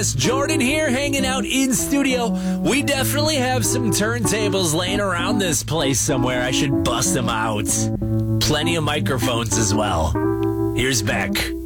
podcast. Jordan here, hanging out in studio. We definitely have some turntables laying around this place somewhere. I should bust them out. Plenty of microphones as well. Here's Beck.